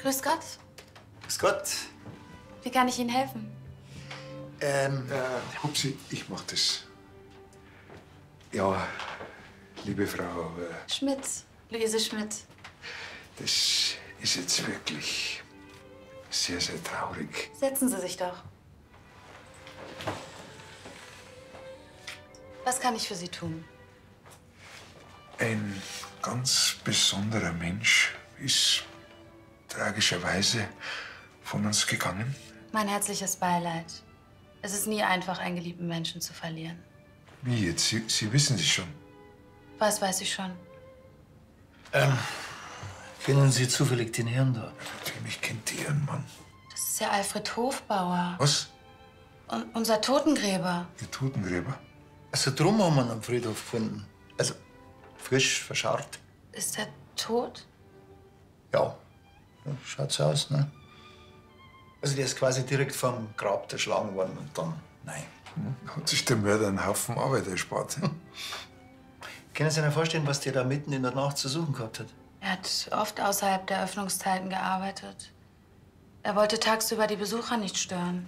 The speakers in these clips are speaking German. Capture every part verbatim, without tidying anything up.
Grüß Gott. Grüß Gott. Wie kann ich Ihnen helfen? Ähm, Äh, Hupsi, ich mach das. Ja, liebe Frau, äh, Schmidt. Luise Schmidt. das ist jetzt wirklich sehr, sehr traurig. Setzen Sie sich doch. Was kann ich für Sie tun? Ein ganz besonderer Mensch ist tragischerweise von uns gegangen. Mein herzliches Beileid. Es ist nie einfach, einen geliebten Menschen zu verlieren. Wie jetzt? Sie, Sie wissen es schon. Was weiß ich schon? ähm, kennen Sie zufällig den Herrn da? Natürlich kennt ihr Ihren Mann. Das ist ja Alfred Hofbauer. Was? Un unser Totengräber. Die Totengräber? Also drum haben wir ihn am Friedhof gefunden. Also frisch verscharrt. Ist er tot? Ja, ja schaut so aus, ne? Also der ist quasi direkt vom Grab erschlagen worden und dann, nein. Hat sich der Mörder einen Haufen Arbeit erspart. Können Sie sich vorstellen, was der da mitten in der Nacht zu suchen gehabt hat? Er hat oft außerhalb der Öffnungszeiten gearbeitet. Er wollte tagsüber die Besucher nicht stören.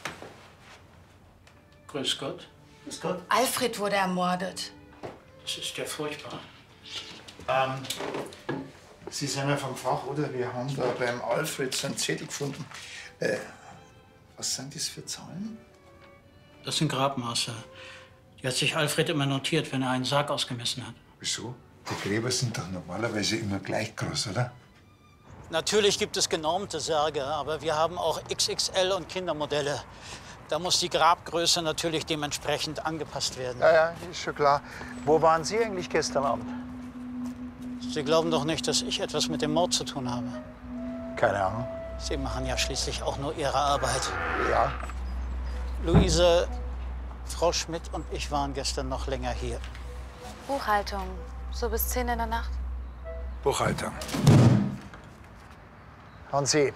Grüß Gott. Grüß Gott. Alfred wurde ermordet. Das ist ja furchtbar. Ähm, Sie sind ja vom Fach, oder? Wir haben da beim Alfred so einen Zettel gefunden. Äh, was sind das für Zahlen? Das sind Grabmaße. Die hat sich Alfred immer notiert, wenn er einen Sarg ausgemessen hat. Wieso? Die Gräber sind doch normalerweise immer gleich groß, oder? Natürlich gibt es genormte Särge, aber wir haben auch X X L und Kindermodelle. Da muss die Grabgröße natürlich dementsprechend angepasst werden. Ja, ja, ist schon klar. Wo waren Sie eigentlich gestern Abend? Sie glauben doch nicht, dass ich etwas mit dem Mord zu tun habe. Keine Ahnung. Sie machen ja schließlich auch nur Ihre Arbeit. Ja. Luise, Frau Schmidt und ich waren gestern noch länger hier. Buchhaltung. So bis zehn in der Nacht. Buchhaltung. Hansi,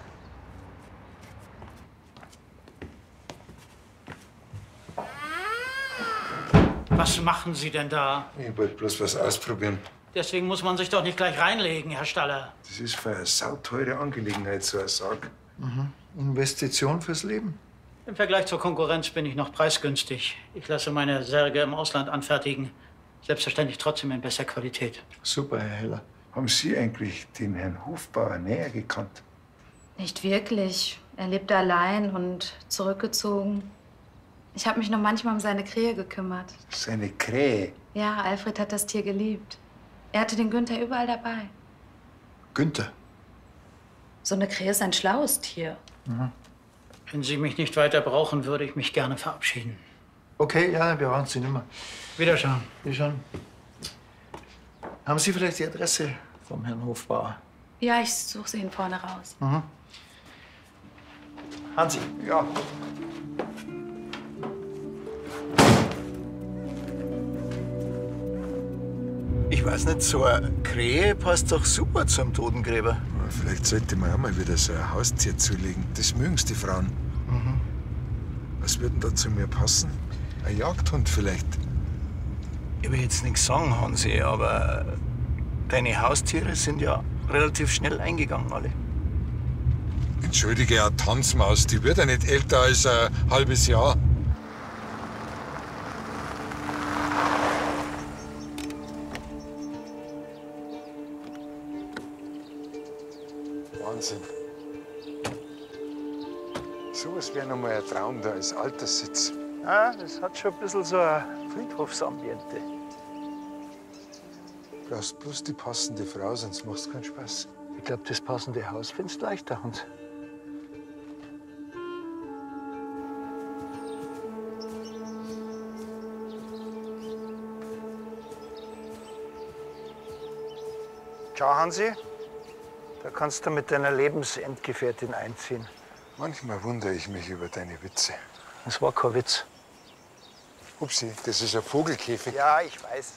Was machen Sie denn da? Ich wollte bloß was ausprobieren. Deswegen muss man sich doch nicht gleich reinlegen, Herr Staller. Das ist für eine sauteure Angelegenheit, so ein Sarg. Investition fürs Leben. Im Vergleich zur Konkurrenz bin ich noch preisgünstig. Ich lasse meine Särge im Ausland anfertigen. Selbstverständlich trotzdem in besser Qualität. Super, Herr Heller. Haben Sie eigentlich den Herrn Hofbauer näher gekannt? Nicht wirklich. Er lebte allein und zurückgezogen. Ich habe mich nur manchmal um seine Krähe gekümmert. Seine Krähe. Ja, Alfred hat das Tier geliebt. Er hatte den Günther überall dabei. Günther. So eine Krähe ist ein schlaues Tier. Wenn Sie mich nicht weiter brauchen, würde ich mich gerne verabschieden. Okay, ja, wir brauchen Sie nicht mehr. Wiederschauen. Wir schon. Haben Sie vielleicht die Adresse vom Herrn Hofbauer? Ja, ich suche sie Ihnen vorne raus. Hansi. Ja. Ich weiß nicht, so eine Krähe passt doch super zum Totengräber. Vielleicht sollte man auch mal wieder so ein Haustier zulegen. Das mögen die Frauen. Was würde denn da zu mir passen? Ein Jagdhund vielleicht? Ich will jetzt nichts sagen, Hansi, aber deine Haustiere sind ja relativ schnell eingegangen, alle. Entschuldige, eine Tanzmaus, die wird ja nicht älter als ein halbes Jahr. Wahnsinn. Sowas wäre noch mal ein Traum da als Alterssitz. Ja, das hat schon ein bisschen so ein Friedhofsambiente. Du brauchst bloß die passende Frau, sonst macht's keinen Spaß. Ich glaube, das passende Haus findest du leichter, Hans. Ciao, Hansi. Da kannst du mit deiner Lebensendgefährtin einziehen. Manchmal wundere ich mich über deine Witze. Das war kein Witz. Upsi, das ist ein Vogelkäfig. Ja, ich weiß.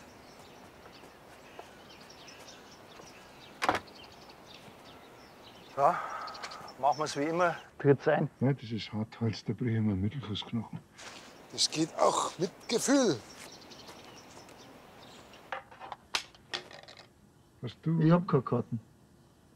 Ja, machen wir es wie immer. Tritt's ein. Ja, das ist Hartholz, da brechen wir Mittelfußknochen. Das geht auch mit Gefühl. Hast du? Ich hab keine Karten.